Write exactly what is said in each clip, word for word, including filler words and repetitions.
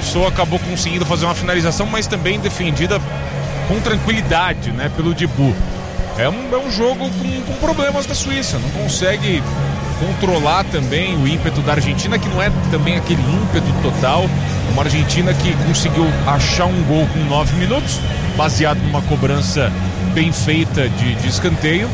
esforçou, acabou conseguindo fazer uma finalização, mas também defendida com tranquilidade, né, pelo Dibu. É um, é um jogo com, com problemas da Suíça, não consegue controlar também o ímpeto da Argentina, que não é também aquele ímpeto total. Uma Argentina que conseguiu achar um gol com nove minutos, baseado numa cobrança bem feita de, de escanteio,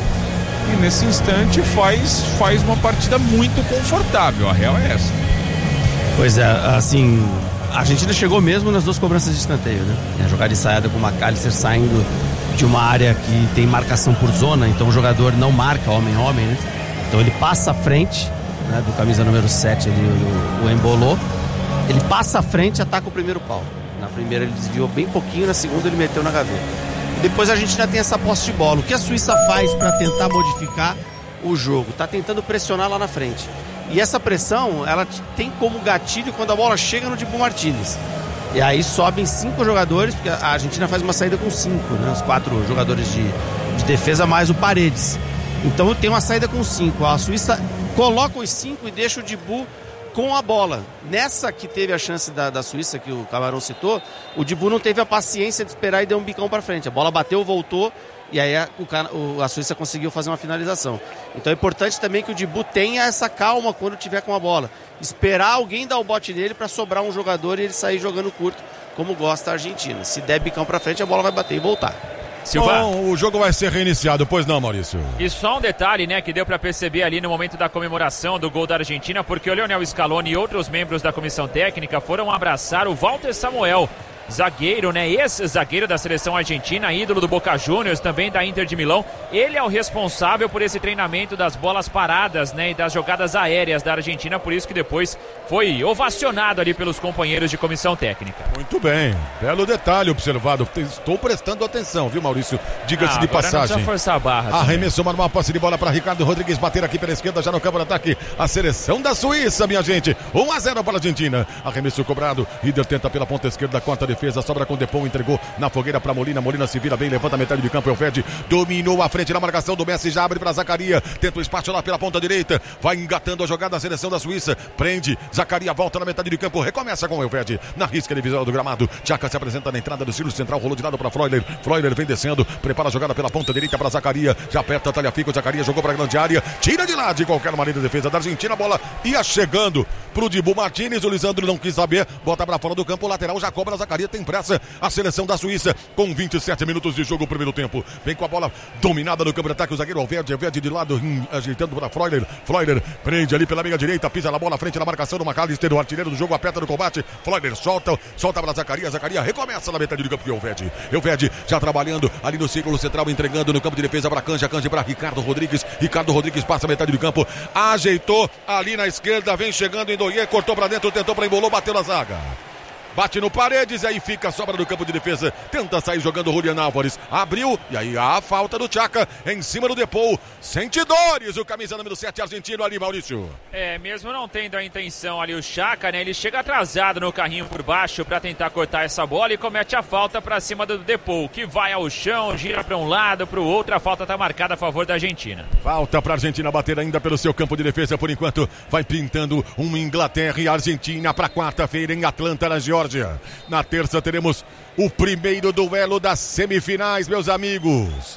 e nesse instante faz, faz uma partida muito confortável. A real é essa. Pois é, assim, a Argentina chegou mesmo nas duas cobranças de escanteio, né? A jogada ensaiada com o McAllister saindo de uma área que tem marcação por zona, então o jogador não marca homem-homem, né? Então ele passa à frente, né, do camisa número sete ali, o, o Embolou. Ele passa à frente e ataca o primeiro pau. Na primeira ele desviou bem pouquinho, na segunda ele meteu na gaveta. E depois a gente ainda tem essa posse de bola. O que a Suíça faz para tentar modificar o jogo? Tá tentando pressionar lá na frente. E essa pressão, ela tem como gatilho quando a bola chega no Dibu Martínez. E aí sobem cinco jogadores, porque a Argentina faz uma saída com cinco, né? Os quatro jogadores de, de defesa mais o Paredes. Então tem uma saída com cinco. A Suíça coloca os cinco e deixa o Dibu com a bola. Nessa que teve a chance da, da Suíça, que o Camarão citou, o Dibu não teve a paciência de esperar e deu um bicão para frente. A bola bateu, voltou, e aí a, o, a Suíça conseguiu fazer uma finalização. Então é importante também que o Dibu tenha essa calma quando tiver com a bola. Esperar alguém dar o bote nele para sobrar um jogador e ele sair jogando curto, como gosta a Argentina. Se der bicão para frente, a bola vai bater e voltar. Silva. Bom, o jogo vai ser reiniciado, pois não, Maurício? E só um detalhe, né, que deu para perceber ali no momento da comemoração do gol da Argentina, porque o Lionel Scaloni e outros membros da comissão técnica foram abraçar o Walter Samuel, zagueiro, né, ex-zagueiro da seleção argentina, ídolo do Boca Juniors, também da Inter de Milão. Ele é o responsável por esse treinamento das bolas paradas, né, e das jogadas aéreas da Argentina, por isso que depois foi ovacionado ali pelos companheiros de comissão técnica. Muito bem, belo detalhe observado. Estou prestando atenção, viu, Maurício? Diga-se ah, de passagem. Não precisa forçar a barra. Arremessou uma posse de bola para Ricardo Rodrigues bater aqui pela esquerda, já no campo de ataque. A seleção da Suíça, minha gente. um a zero para a Argentina. Arremesso cobrado. Rieder tenta pela ponta esquerda, corta a defesa, sobra com o Depou, entregou na fogueira para Molina. Molina se vira bem, levanta a metade de campo. Elvedi dominou a frente na marcação do Messi, já abre para Zacaria. Tenta o espaço lá pela ponta direita. Vai engatando a jogada da seleção da Suíça. Prende. Zacaria volta na metade de campo. Recomeça com o Elvedi na risca divisória do gramado. Tchaka se apresenta na entrada do círculo central. Rolou de lado para Freuler. Freuler vem descendo. Prepara a jogada pela ponta direita para Zacaria. Já aperta a Talhafico. Zacaria jogou para a grande área. Tira de lá de qualquer maneira a defesa da Argentina. A bola ia chegando pro Dibu Martínez. O Lisandro não quis saber. Bota para fora do campo. O lateral já cobra. Zacaria tem pressa. A seleção da Suíça com vinte e sete minutos de jogo, primeiro tempo. Vem com a bola dominada no campo de ataque. O zagueiro Alverde. Alverde de lado, hum, ajeitando para Freuler. Freuler prende ali pela meia direita. Pisa na bola à frente na marcação do McAllister. O artilheiro do jogo aperta no combate. Freuler solta. Solta para Zacaria. Zacaria recomeça na metade do campo do Alverde. Alverde já trabalhando ali no círculo central, entregando no campo de defesa para Canja. Canja para Ricardo Rodrigues. Ricardo Rodrigues passa a metade do campo. Ajeitou ali na esquerda. Vem chegando em Ndoye. Cortou para dentro. Tentou para Embolou. Bateu na zaga. Bate no Paredes, aí fica a sobra do campo de defesa. Tenta sair jogando o Julián Álvares. Abriu, e aí a falta do Tchaka em cima do Depou. Sente dores o camisa número sete argentino ali, Maurício. É, mesmo não tendo a intenção ali o Tchaka, né? Ele chega atrasado no carrinho por baixo para tentar cortar essa bola e comete a falta para cima do Depou, que vai ao chão, gira para um lado, para o outro. A falta tá marcada a favor da Argentina. Falta para a Argentina bater ainda pelo seu campo de defesa. Por enquanto, vai pintando uma Inglaterra e Argentina para quarta-feira em Atlanta, na Geórgia. Na terça teremos o primeiro duelo das semifinais, meus amigos.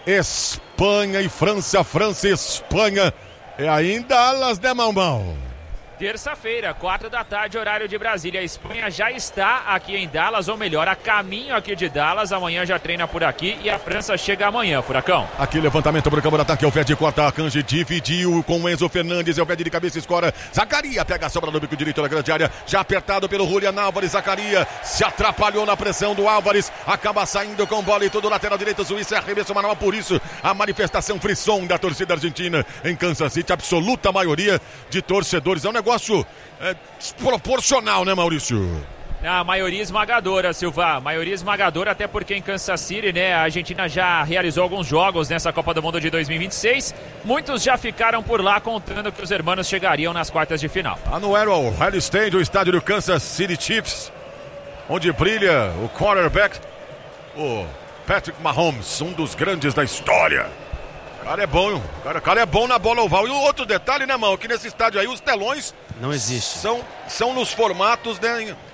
Espanha e França, França e Espanha. É ainda Dallas, né, Malmão? Terça-feira, quatro da tarde, horário de Brasília. A Espanha já está aqui em Dallas, ou melhor, a caminho aqui de Dallas. Amanhã já treina por aqui e a França chega amanhã, Furacão. Aqui levantamento para o campo de ataque. Elvedi corta a Canje, dividiu com o Enzo Fernandes. Elvedi de cabeça escora. Zacaria pega a sobra no bico direito da grande área. Já apertado pelo Julián Álvares. Zacaria se atrapalhou na pressão do Álvares. Acaba saindo com bola e todo lateral direito. Suíça arremesso manual. Por isso, a manifestação frisson da torcida argentina em Kansas City. Absoluta maioria de torcedores. É um negócio negócio é, desproporcional, né, Maurício? A maioria esmagadora, Silva, maioria esmagadora, até porque em Kansas City, né, a Argentina já realizou alguns jogos nessa Copa do Mundo de dois mil e vinte e seis. Muitos já ficaram por lá contando que os hermanos chegariam nas quartas de final. Lá no Arrowhead Stadium, o estádio do Kansas City Chiefs, onde brilha o quarterback, o Patrick Mahomes, um dos grandes da história. O cara é bom, o cara, o cara é bom na bola oval. E um outro detalhe, né, mano, que nesse estádio aí os telões não existe. São, são nos formatos, né,